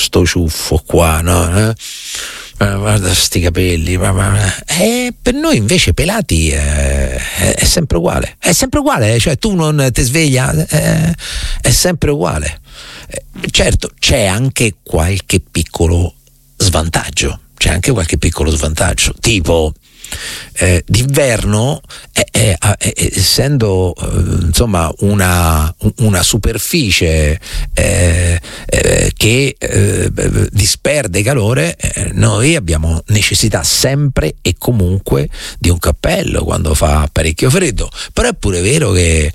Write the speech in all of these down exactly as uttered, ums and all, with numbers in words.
sto ciuffo qua, no? Eh? Guarda sti capelli, ma, ma, eh, per noi invece pelati eh, è, è sempre uguale, è sempre uguale, cioè tu non ti sveglia, eh, è sempre uguale. Eh, certo, c'è anche qualche piccolo svantaggio, c'è anche qualche piccolo svantaggio, tipo eh, d'inverno eh, eh, eh, essendo eh, insomma una, una superficie eh, eh, che eh, disperde calore, eh, noi abbiamo necessità sempre e comunque di un cappello quando fa parecchio freddo. Però è pure vero che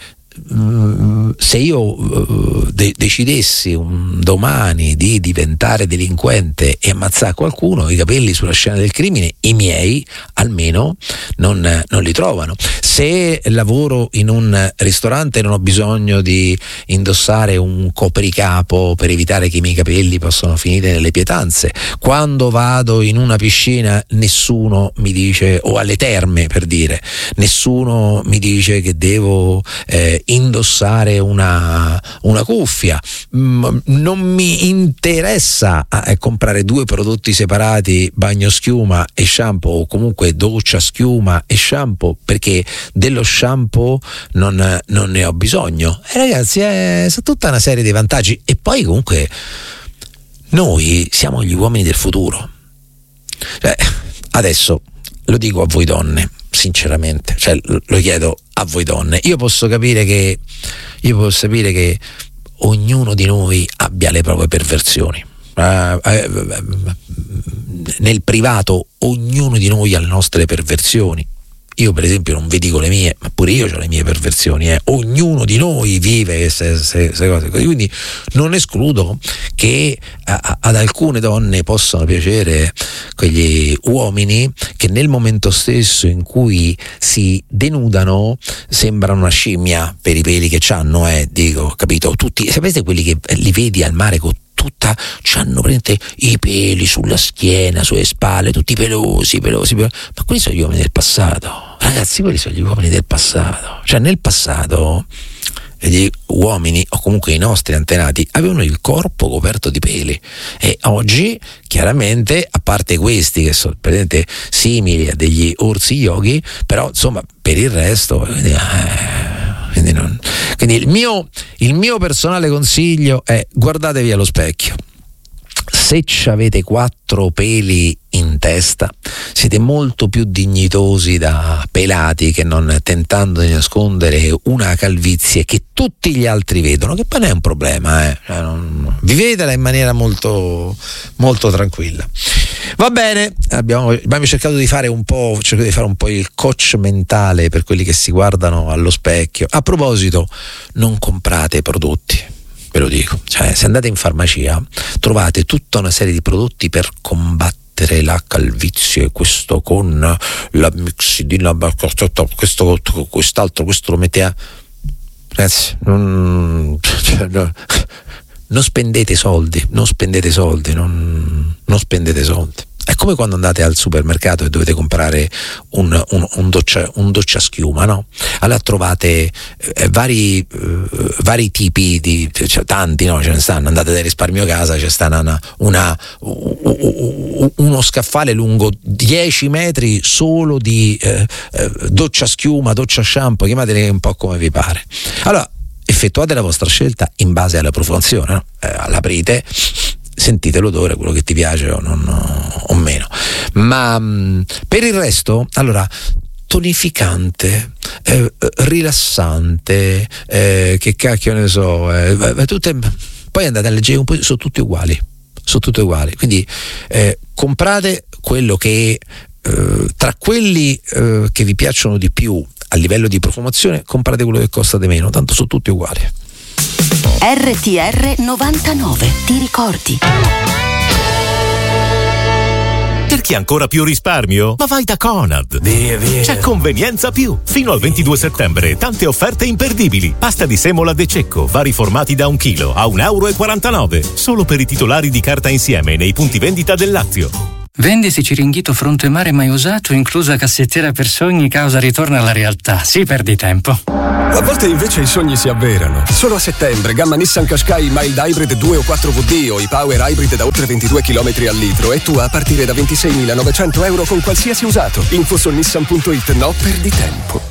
se io de- decidessi un domani di diventare delinquente e ammazzare qualcuno, i capelli sulla scena del crimine, i miei almeno non, non li trovano. Se lavoro in un ristorante non ho bisogno di indossare un copricapo per evitare che i miei capelli possano finire nelle pietanze. Quando vado in una piscina nessuno mi dice, o alle terme per dire, nessuno mi dice che devo eh, indossare una, una cuffia. Mm, non mi interessa eh, comprare due prodotti separati, bagno schiuma e shampoo, o comunque doccia schiuma e shampoo, perché dello shampoo non, non ne ho bisogno. E ragazzi, è tutta una serie di vantaggi. E poi comunque noi siamo gli uomini del futuro. Cioè, adesso lo dico a voi donne, sinceramente, cioè lo chiedo a voi donne. Io posso capire che io posso capire che ognuno di noi abbia le proprie perversioni. Uh, uh, nel privato ognuno di noi ha le nostre perversioni. Io per esempio non vi dico le mie, ma pure io ho le mie perversioni, eh. Ognuno di noi vive queste cose, quindi non escludo che a, ad alcune donne possano piacere quegli uomini che nel momento stesso in cui si denudano sembrano una scimmia per i peli che c'hanno, eh, dico, capito? Tutti, sapete quelli che li vedi al mare con tutta, c'hanno prende i peli sulla schiena, sulle spalle, tutti pelosi, pelosi, pelosi, ma quelli sono gli uomini del passato, ragazzi, quelli sono gli uomini del passato. Cioè nel passato gli uomini, o comunque i nostri antenati, avevano il corpo coperto di peli, e oggi chiaramente, a parte questi che sono praticamente simili a degli orsi yogi, però insomma per il resto eh, Quindi, non, quindi il mio, il mio personale consiglio è: guardatevi allo specchio. Se avete quattro peli in testa, siete molto più dignitosi da pelati che non tentando di nascondere una calvizie che tutti gli altri vedono, che poi non è un problema, eh. Cioè non, vivetela in maniera molto, molto tranquilla. Va bene, abbiamo, abbiamo cercato di fare un po', cercato di fare un po' il coach mentale per quelli che si guardano allo specchio. A proposito, non comprate prodotti. Ve lo dico, cioè se andate in farmacia trovate tutta una serie di prodotti per combattere la calvizie, questo con la mixidina, questo, quest'altro, questo lo mette a... Ragazzi, non, cioè, no, non spendete soldi, non spendete soldi, non, non spendete soldi. È come quando andate al supermercato e dovete comprare un, un, un, doccia, un doccia schiuma, no? Allora trovate eh, vari, eh, vari tipi di, cioè, tanti, no? Ce ne stanno, andate dal risparmio casa, c'è sta una, una, uno scaffale lungo dieci metri solo di eh, eh, doccia schiuma, doccia shampoo, chiamatele un po' come vi pare. Allora effettuate la vostra scelta in base alla profumazione, no? Eh, l'aprite, sentite l'odore, quello che ti piace o, non, o meno, ma mh, per il resto, allora, tonificante, eh, rilassante, eh, che cacchio ne so, eh, tutte, poi andate a leggere un po', sono tutti uguali, sono tutti uguali, quindi eh, comprate quello che eh, tra quelli eh, che vi piacciono di più a livello di profumazione, comprate quello che costa di meno, tanto sono tutti uguali. R T R novantanove, ti ricordi? Cerchi ancora più risparmio? Ma vai da Conad! Via, via. C'è Convenienza Più! Fino al ventidue settembre, tante offerte imperdibili. Pasta di semola De Cecco, vari formati da un chilo, a un euro e quarantanove. Solo per i titolari di carta insieme nei punti vendita del Lazio. Vendisi Ciringhito fronte mare mai usato, inclusa cassettiera per sogni, causa ritorno alla realtà. Sì, perdi tempo. A volte invece i sogni si avverano. Solo a settembre, gamma Nissan Qashqai Mild Hybrid due o quattro V D o i Power Hybrid da oltre ventidue chilometri al litro e tu a partire da ventiseimilanovecento euro con qualsiasi usato. Info su nissan punto it. No, perdi tempo.